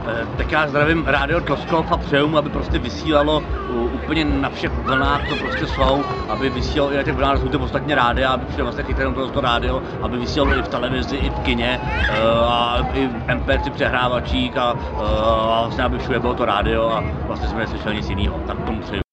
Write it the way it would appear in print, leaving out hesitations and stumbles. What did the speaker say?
Tak já zdravím Rádio Tloskov a přeju mu, aby prostě vysílalo úplně na všech vlnách, co prostě jsou, aby vysílalo i na těch vlnách, jsou to ostatně rádia, aby přijel vlastně chytrém to rádio, aby vysílalo i v televizi, i v kině, a i v MP3 přehrávačích a vlastně aby všude bylo to rádio a vlastně jsme neslyšeli nic jiného. Tak tomu přeju.